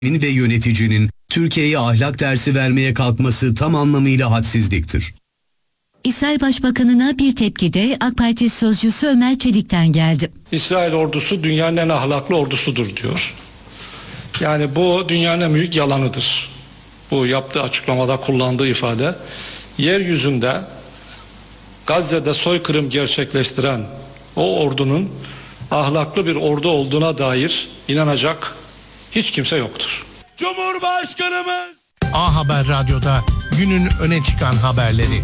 ve yöneticinin Türkiye'ye ahlak dersi vermeye kalkması tam anlamıyla hadsizliktir. İsrail Başbakanı'na bir tepki de AK Parti sözcüsü Ömer Çelik'ten geldi. İsrail ordusu dünyanın en ahlaklı ordusudur diyor. Yani bu dünyanın en büyük yalanıdır. Bu yaptığı açıklamada kullandığı ifade, yeryüzünde Gazze'de soykırım gerçekleştiren o ordunun ahlaklı bir ordu olduğuna dair inanacak hiç kimse yoktur. Cumhurbaşkanımız A Haber Radyo'da günün öne çıkan haberleri.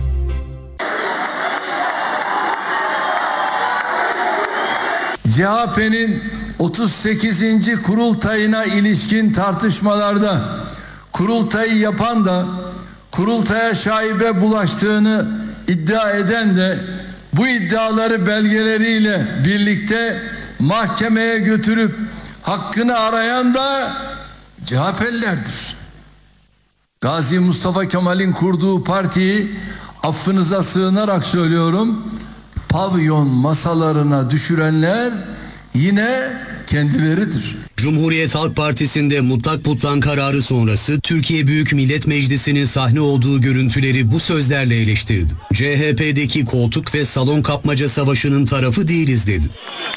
CHP'nin 38. kurultayına ilişkin tartışmalarda kurultayı yapan da kurultaya şaibe bulaştığını iddia eden de bu iddiaları belgeleriyle birlikte mahkemeye götürüp hakkını arayan da CHP'lilerdir. Gazi Mustafa Kemal'in kurduğu partiyi affınıza sığınarak söylüyorum, pavyon masalarına düşürenler yine kendileridir. Cumhuriyet Halk Partisi'nde mutlak butlan kararı sonrası Türkiye Büyük Millet Meclisi'nin sahne olduğu görüntüleri bu sözlerle eleştirdi. CHP'deki koltuk ve salon kapmaca savaşının tarafı değiliz dedi.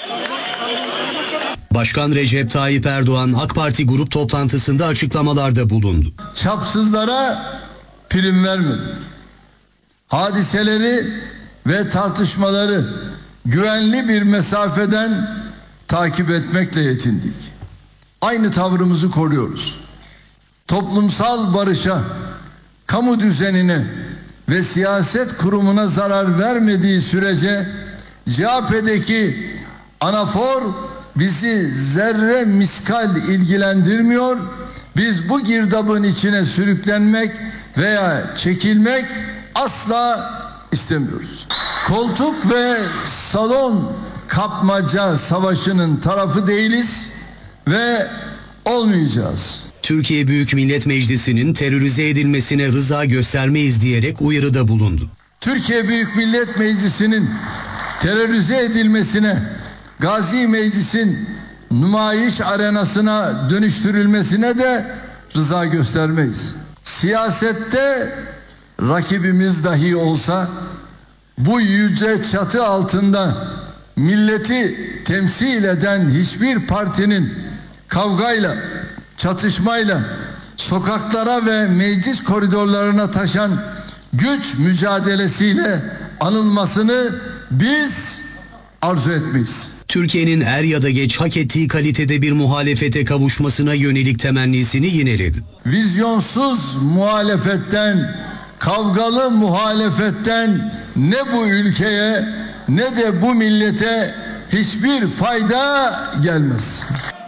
Başkan Recep Tayyip Erdoğan AK Parti grup toplantısında açıklamalarda bulundu. Çapsızlara prim vermedik. Hadiseleri ve tartışmaları güvenli bir mesafeden takip etmekle yetindik. Aynı tavrımızı koruyoruz. Toplumsal barışa, kamu düzenine ve siyaset kurumuna zarar vermediği sürece CHP'deki anafor bizi zerre miskal ilgilendirmiyor. Biz bu girdabın içine sürüklenmek veya çekilmek asla istemiyoruz. Koltuk ve salon kapmaca savaşının tarafı değiliz ve olmayacağız. Türkiye Büyük Millet Meclisi'nin terörize edilmesine rıza göstermeyiz diyerek uyarıda bulundu. Türkiye Büyük Millet Meclisi'nin terörize edilmesine, Gazi Meclis'in nümayiş arenasına dönüştürülmesine de rıza göstermeyiz. Siyasette rakibimiz dahi olsa bu yüce çatı altında milleti temsil eden hiçbir partinin kavgayla, çatışmayla sokaklara ve meclis koridorlarına taşan güç mücadelesiyle anılmasını biz arzu etmeyiz. Türkiye'nin er ya da geç hak ettiği kalitede bir muhalefete kavuşmasına yönelik temennisini yineledi. Vizyonsuz muhalefetten, kavgalı muhalefetten ne bu ülkeye ne de bu millete hiçbir fayda gelmez.